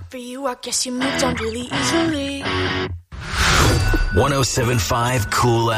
For you, I guess you moved on really easily. 107.5 Cool